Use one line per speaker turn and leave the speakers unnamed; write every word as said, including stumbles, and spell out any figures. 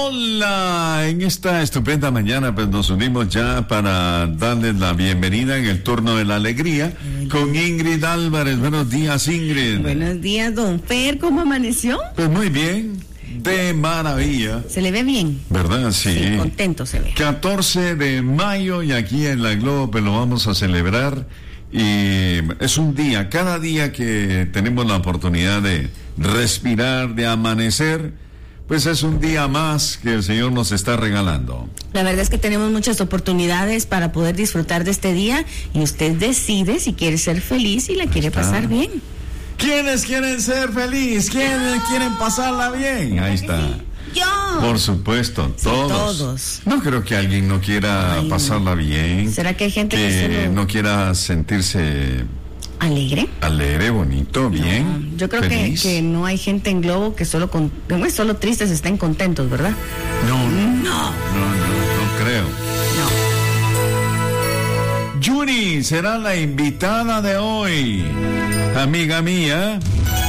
Hola, en esta estupenda mañana pues nos unimos ya para darles la bienvenida en el turno de la alegría con Ingrid Álvarez. Buenos días, Ingrid.
Buenos días, don Fer, ¿cómo amaneció?
Pues muy bien, de maravilla.
¿Se le ve bien?
¿Verdad? Sí.
Sí, contento se ve.
catorce de mayo y aquí en la Globo pues lo vamos a celebrar y es un día, cada día que tenemos la oportunidad de respirar, de amanecer, pues es un día más que el Señor nos está regalando.
La verdad es que tenemos muchas oportunidades para poder disfrutar de este día y usted decide si quiere ser feliz y la quiere
está.
pasar bien.
¿Quiénes quieren ser felices? ¿Quiénes quieren pasarla bien? Ahí está.
Yo.
Por supuesto,
Sí,
todos.
todos.
No creo que alguien no quiera
Ay,
pasarla bien.
¿Será que hay gente que,
que
solo
no quiera sentirse
alegre?
alegre, bonito, bien?
No, yo creo que,
feliz?
que no hay gente en Globo que solo con, pues, solo tristes estén contentos, ¿verdad?
No, no,
No.
no, no, no creo.
No.
Yuri será la invitada de hoy. Amiga mía,